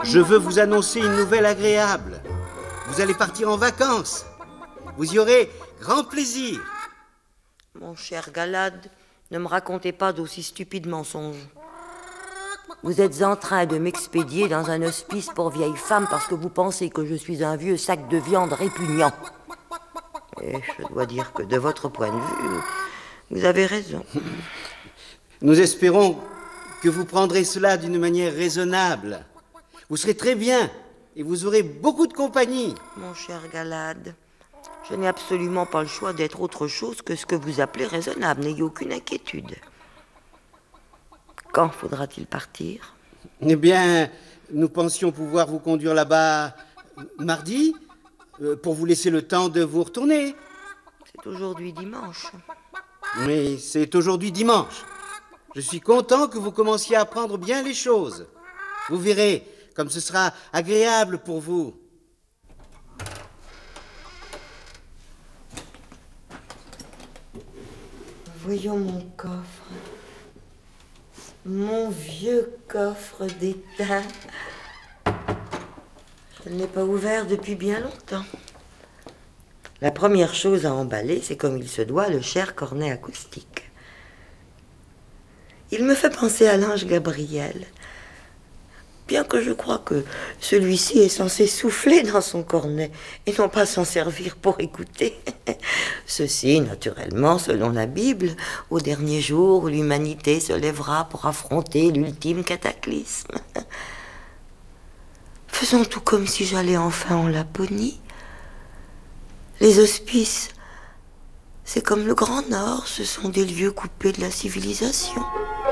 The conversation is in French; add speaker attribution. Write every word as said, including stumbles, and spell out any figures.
Speaker 1: Je veux vous annoncer une nouvelle agréable. Vous allez partir en vacances. Vous y aurez grand plaisir.
Speaker 2: Mon cher Galad, ne me racontez pas d'aussi stupides mensonges. Vous êtes en train de m'expédier dans un hospice pour vieilles femmes parce que vous pensez que je suis un vieux sac de viande répugnant. Et je dois dire que de votre point de vue, vous avez raison.
Speaker 1: Nous espérons que vous prendrez cela d'une manière raisonnable. Vous serez très bien et vous aurez beaucoup de compagnie.
Speaker 2: Mon cher Galad, je n'ai absolument pas le choix d'être autre chose que ce que vous appelez raisonnable. N'ayez aucune inquiétude. Quand faudra-t-il partir?
Speaker 1: Eh bien, nous pensions pouvoir vous conduire là-bas mardi, euh, pour vous laisser le temps de vous retourner.
Speaker 2: C'est aujourd'hui dimanche.
Speaker 1: Oui, c'est aujourd'hui dimanche. Je suis content que vous commenciez à apprendre bien les choses. Vous verrez comme ce sera agréable pour vous.
Speaker 2: Voyons mon coffre. Mon vieux coffre d'étain. Je ne l'ai pas ouvert depuis bien longtemps. La première chose à emballer, c'est comme il se doit le cher cornet acoustique. Il me fait penser à l'ange Gabriel. Bien que je crois que celui-ci est censé souffler dans son cornet et non pas s'en servir pour écouter. Ceci, naturellement, selon la Bible, au dernier jour où l'humanité se lèvera pour affronter l'ultime cataclysme. Faisons tout comme si j'allais enfin en Laponie. Les hospices, c'est comme le Grand Nord, ce sont des lieux coupés de la civilisation.